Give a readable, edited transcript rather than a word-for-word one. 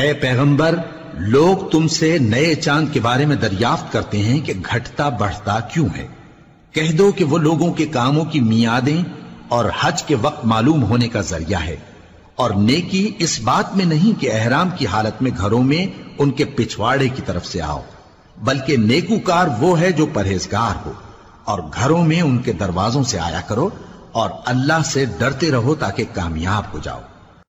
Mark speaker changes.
Speaker 1: ऐ पैगंबर, लोग तुमसे नए चांद के बारे में दरियाफ्त करते हैं कि घटता बढ़ता क्यों है। कह दो कि वो लोगों के कामों की मियादें और हज के वक्त मालूम होने का जरिया है। और नेकी इस बात में नहीं कि एहराम की हालत में घरों में उनके पिछवाड़े की तरफ से आओ, बल्कि नेकूकार वो है जो परहेजगार हो। और घरों में उनके दरवाजों से आया करो और अल्लाह से डरते रहो ताकि कामयाब हो जाओ।